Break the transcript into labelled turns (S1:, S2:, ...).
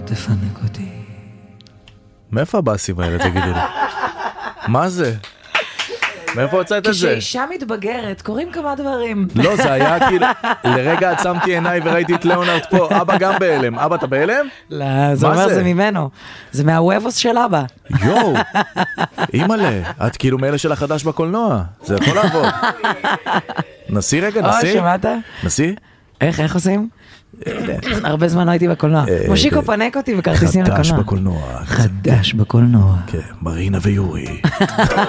S1: תפנק אותי.
S2: מאיפה הבאסים האלה, תגידו לי? מה זה? מאיפה הוצאת את זה?
S1: כשאישה מתבגרת, קוראים כמה דברים.
S2: לא, זה היה כאילו, לרגע עצמתי עיניי וראיתי את ליאונרד פה, אבא גם בהלם. אבא, אתה בהלם?
S1: לא, זה אומר זה ממנו. זה מהוובוס של אבא.
S2: יואו, אימא'לה, את כאילו מאלה של החדש בקולנוע. זה יכול לעבוד. נסי רגע, נסי?
S1: שמעת?
S2: נסי?
S1: איך עושים? הרבה זמן לא הייתי בקולנוע. מושיקו פנק אותי וכרטיסים לקולנוע.
S2: חדש בקולנוע.
S1: חדש בקולנוע.
S2: כן, מרינה ויורי.